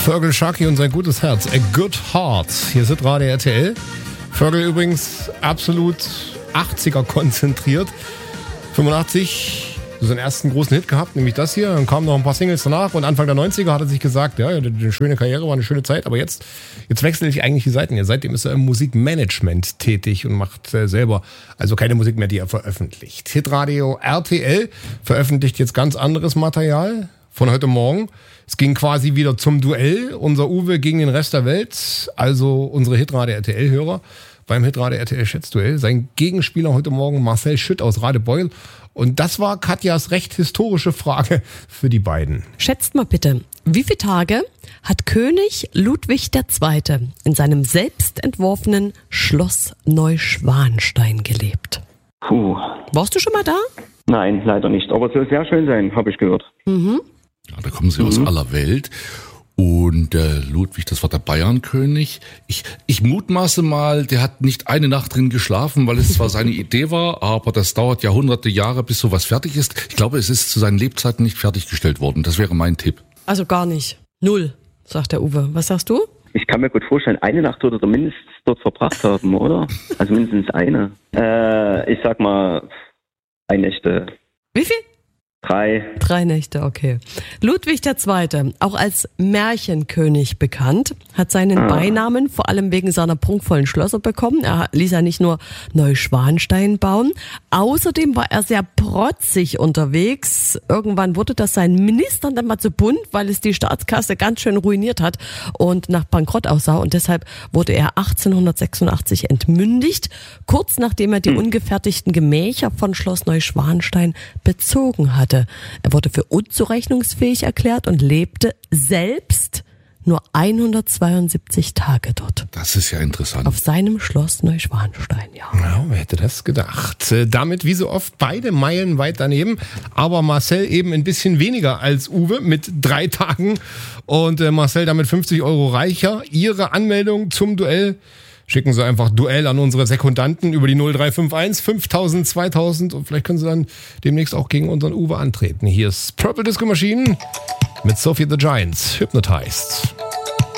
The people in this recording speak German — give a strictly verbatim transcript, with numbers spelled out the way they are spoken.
Fergal Sharkey und sein gutes Herz. A Good Heart. Hier ist Radio R T L. Fergal übrigens absolut achtziger konzentriert. fünfundachtzig so einen ersten großen Hit gehabt, nämlich das hier. Dann kamen noch ein paar Singles danach und Anfang der neunziger hat er sich gesagt, ja, eine schöne Karriere, war eine schöne Zeit, aber jetzt, jetzt wechsle ich eigentlich die Seiten. Ja, seitdem ist er im Musikmanagement tätig und macht äh, selber also keine Musik mehr, die er veröffentlicht. Hitradio R T L veröffentlicht jetzt ganz anderes Material von heute Morgen. Es ging quasi wieder zum Duell, unser Uwe gegen den Rest der Welt, also unsere Hitradio R T L-Hörer beim Hitradio R T L Schätzduell. Sein Gegenspieler heute Morgen Marcel Schütt aus Radebeul. Und das war Katjas recht historische Frage für die beiden. Schätzt mal bitte, wie viele Tage hat König Ludwig der Zweite in seinem selbst entworfenen Schloss Neuschwanstein gelebt? Puh. Warst du schon mal da? Nein, leider nicht. Aber es soll sehr schön sein, habe ich gehört. Mhm. Ja, da kommen sie mhm. aus aller Welt. Und äh, Ludwig, das war der Bayernkönig. Ich, ich mutmaße mal, der hat nicht eine Nacht drin geschlafen, weil es zwar seine Idee war, aber das dauert ja hunderte Jahre, bis sowas fertig ist. Ich glaube, es ist zu seinen Lebzeiten nicht fertiggestellt worden. Das wäre mein Tipp. Also gar nicht. Null, sagt der Uwe. Was sagst du? Ich kann mir gut vorstellen, eine Nacht wird er mindestens dort verbracht haben, oder? Also mindestens eine. Äh, ich sag mal, drei Nächte. Wie viel? Drei. Drei Nächte, okay. Ludwig der Zweite, auch als Märchenkönig bekannt, hat seinen ah. Beinamen vor allem wegen seiner prunkvollen Schlösser bekommen. Er ließ ja nicht nur Neuschwanstein bauen. Außerdem war er sehr protzig unterwegs. Irgendwann wurde das seinen Ministern dann mal zu bunt, weil es die Staatskasse ganz schön ruiniert hat und nach Bankrott aussah. Und deshalb wurde er achtzehnhundertsechsundachtzig entmündigt, kurz nachdem er die hm. ungefertigten Gemächer von Schloss Neuschwanstein bezogen hatte. Er wurde für unzurechnungsfähig erklärt und lebte selbst nur hundertzweiundsiebzig Tage dort. Das ist ja interessant. Auf seinem Schloss Neuschwanstein, ja. Ja, wer hätte das gedacht? Damit, wie so oft, beide Meilen weit daneben. Aber Marcel eben ein bisschen weniger als Uwe mit drei Tagen. Und Marcel damit fünfzig Euro reicher. Ihre Anmeldung zum Duell schicken Sie einfach Duell an unsere Sekundanten über die null drei fünf eins fünftausend zweitausend und vielleicht können Sie dann demnächst auch gegen unseren Uwe antreten. Hier ist Purple Disco Machine mit Sophie the Giants, Hypnotized.